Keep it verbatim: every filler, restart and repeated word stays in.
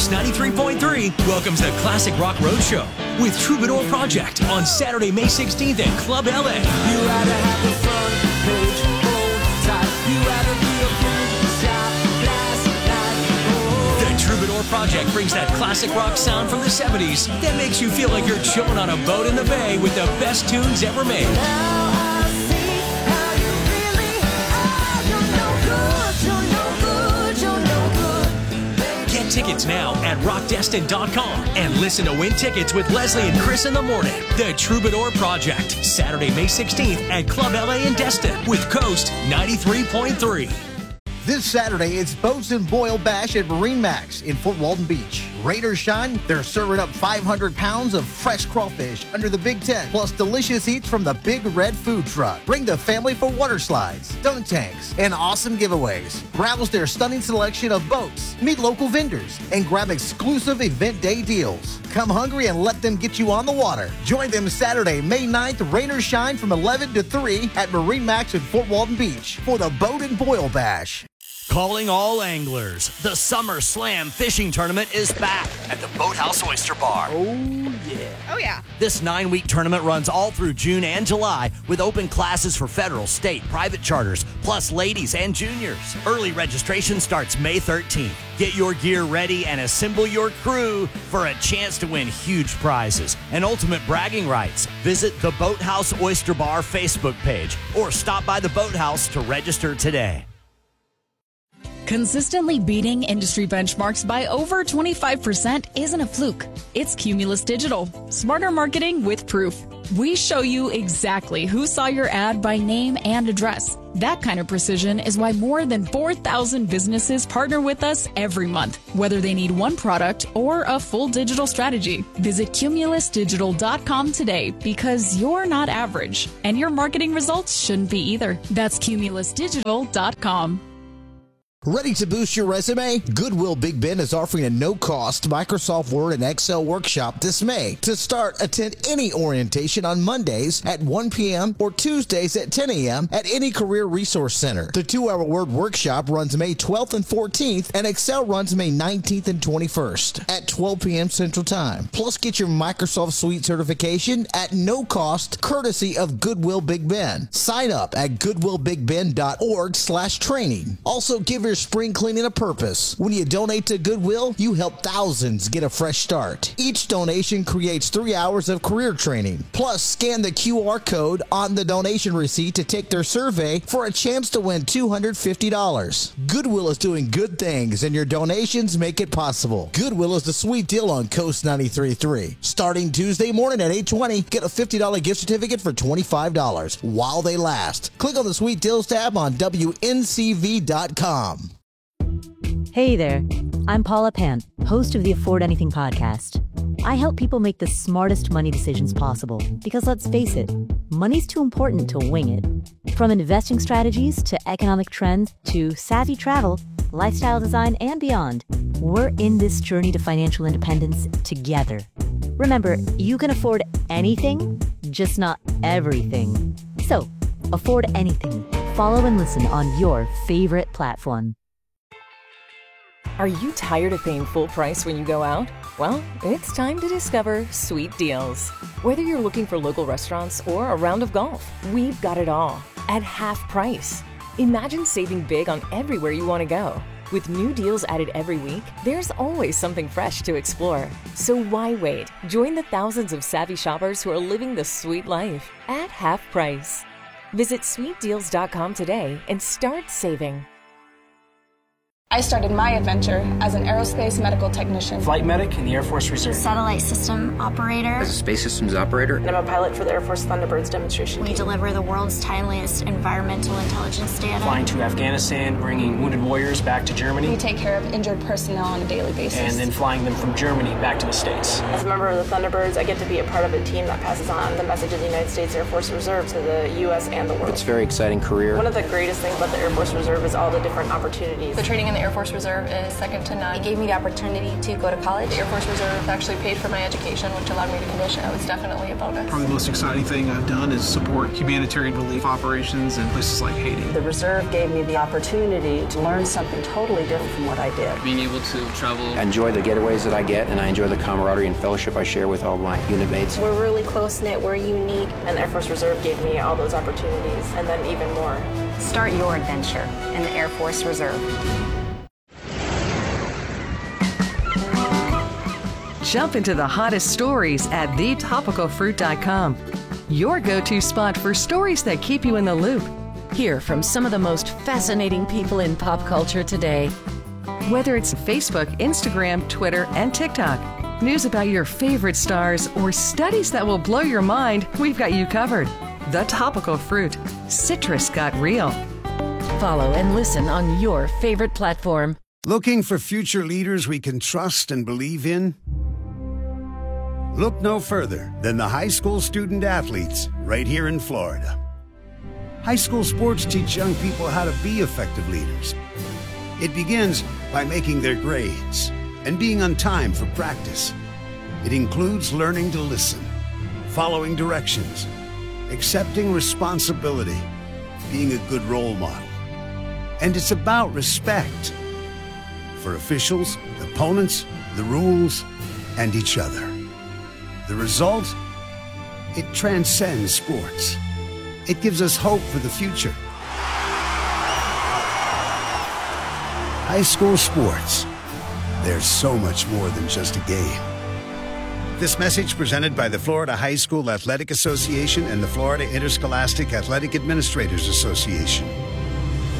Coast ninety-three point three welcomes the Classic Rock Roadshow with Troubadour Project on Saturday, May sixteenth at Club L A. You rather have the front page, hold tight. You rather be a boot shop last night. The Troubadour Project brings that classic rock sound from the seventies that makes you feel like you're chilling on a boat in the bay with the best tunes ever made. Now I see how you really are. You're no good, you're no good, you're no good. Get tickets now at rock destin dot com and listen to win tickets with Leslie and Chris in the morning. The Troubadour Project, Saturday, May sixteenth at Club L A in Destin with Coast ninety-three point three. This Saturday, it's Boats and Boil Bash at Marine Max in Fort Walton Beach. Raiders shine, they're serving up five hundred pounds of fresh crawfish under the big tent, plus delicious eats from the Big Red Food Truck. Bring the family for water slides, dunk tanks, and awesome giveaways. Browse their stunning selection of boats, meet local vendors, and grab exclusive event day deals. Come hungry and let them get you on the water. Join them Saturday, May ninth, Raiders shine from eleven to three at Marine Max in Fort Walton Beach for the Boat and Boil Bash. Calling all anglers. The Summer Slam Fishing Tournament is back at the Boathouse Oyster Bar. Oh, yeah. Oh, yeah. This nine-week tournament runs all through June and July with open classes for federal, state, private charters, plus ladies and juniors. Early registration starts May thirteenth. Get your gear ready and assemble your crew for a chance to win huge prizes and ultimate bragging rights. Visit the Boathouse Oyster Bar Facebook page or stop by the Boathouse to register today. Consistently beating industry benchmarks by over twenty-five percent isn't a fluke. It's Cumulus Digital. Smarter marketing with proof. We show you exactly who saw your ad by name and address. That kind of precision is why more than four thousand businesses partner with us every month, whether they need one product or a full digital strategy. Visit cumulus digital dot com today because you're not average, and your marketing results shouldn't be either. That's cumulus digital dot com. Ready to boost your resume? Goodwill Big Bend is offering a no-cost Microsoft Word and Excel workshop this May. To start, attend any orientation on Mondays at one p.m. or Tuesdays at ten a.m. at any Career Resource Center. The two-hour Word workshop runs May twelfth and fourteenth, and Excel runs May nineteenth and twenty-first at twelve p.m. Central Time. Plus, get your Microsoft Suite certification at no cost, courtesy of Goodwill Big Bend. Sign up at goodwill big bend dot org slash training. Also, give your spring cleaning a purpose. When you donate to Goodwill, you help thousands get a fresh start. Each donation creates three hours of career training. Plus, scan the Q R code on the donation receipt to take their survey for a chance to win two hundred fifty dollars. Goodwill is doing good things, and your donations make it possible. Goodwill is the sweet deal on Coast ninety-three point three. Starting Tuesday morning at eight twenty, get a fifty dollars gift certificate for twenty-five dollars while they last. Click on the Sweet Deals tab on W N C V dot com. Hey there, I'm Paula Pant, host of the Afford Anything podcast. I help people make the smartest money decisions possible because, let's face it, money's too important to wing it. From investing strategies to economic trends to savvy travel, lifestyle design, and beyond, we're in this journey to financial independence together. Remember, you can afford anything, just not everything. So, afford anything. Follow and listen on your favorite platform. Are you tired of paying full price when you go out? Well, it's time to discover Sweet Deals. Whether you're looking for local restaurants or a round of golf, we've got it all at half price. Imagine saving big on everywhere you want to go. With new deals added every week, there's always something fresh to explore. So why wait? Join the thousands of savvy shoppers who are living the sweet life at half price. Visit sweet deals dot com today and start saving. I started my adventure as an aerospace medical technician. Flight medic in the Air Force Reserve. Satellite system operator. As a space systems operator. And I'm a pilot for the Air Force Thunderbirds demonstration. We team. deliver the world's timeliest environmental intelligence data. Flying to Afghanistan, bringing wounded warriors back to Germany. We take care of injured personnel on a daily basis. And then flying them from Germany back to the States. As a member of the Thunderbirds, I get to be a part of a team that passes on the message of the United States Air Force Reserve to the U S and the world. It's a very exciting career. One of the greatest things about the Air Force Reserve is all the different opportunities. The training in the Air Force Reserve is second to none. It gave me the opportunity to go to college. The Air Force Reserve actually paid for my education, which allowed me to commission. It was definitely a bonus. Probably the most exciting thing I've done is support humanitarian relief operations in places like Haiti. The Reserve gave me the opportunity to learn something totally different from what I did. Being able to travel. I enjoy the getaways that I get, and I enjoy the camaraderie and fellowship I share with all my unit mates. We're really close-knit, we're unique, and the Air Force Reserve gave me all those opportunities, and then even more. Start your adventure in the Air Force Reserve. Jump into the hottest stories at the topical fruit dot com. Your go-to spot for stories that keep you in the loop. Hear from some of the most fascinating people in pop culture today. Whether it's Facebook, Instagram, Twitter, and TikTok, news about your favorite stars, or studies that will blow your mind, we've got you covered. The Topical Fruit. Citrus got real. Follow and listen on your favorite platform. Looking for future leaders we can trust and believe in? Look no further than the high school student athletes right here in Florida. High school sports teach young people how to be effective leaders. It begins by making their grades and being on time for practice. It includes learning to listen, following directions, accepting responsibility, being a good role model. And it's about respect for officials, opponents, the rules, and each other. The result? It transcends sports. It gives us hope for the future. High school sports. There's so much more than just a game. This message presented by the Florida High School Athletic Association and the Florida Interscholastic Athletic Administrators Association.